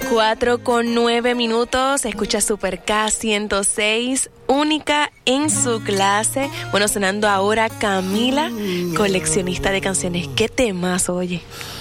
4:09. Escucha Super K106, única en su clase. Bueno, sonando ahora Camila, coleccionista de canciones. ¿Qué temas, oye?